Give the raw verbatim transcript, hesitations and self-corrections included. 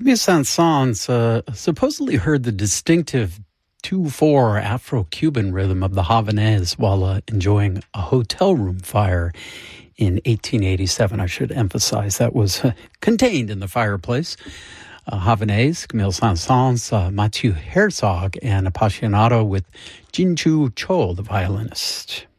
Camille Saint-Saëns uh, supposedly heard the distinctive two four Afro-Cuban rhythm of the Havanaise while uh, enjoying a hotel room fire in eighteen eighty-seven. I should emphasize that was uh, contained in the fireplace. Uh, Havanaise, Camille Saint-Saëns, uh, Mathieu Herzog, and Appassionato with Jinchu Cho, the violinist.